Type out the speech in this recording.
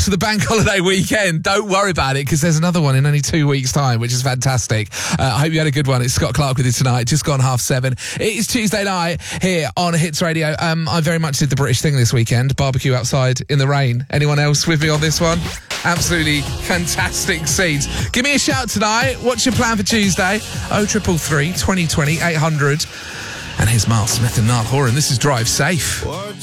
to the bank holiday weekend. Don't worry about it, because there's another one in only 2 weeks' time, which is fantastic. I hope you had a good one. It's Scott Clark with you tonight, just gone 7:30. It is Tuesday night here on Hits Radio. I very much did the British thing this weekend, barbecue outside in the rain. Anyone else with me on this one? Absolutely fantastic scenes. Give me a shout tonight. What's your plan for Tuesday? 0333 2020 800. And here's Miles Smith and Niall Horan. This is Drive Safe.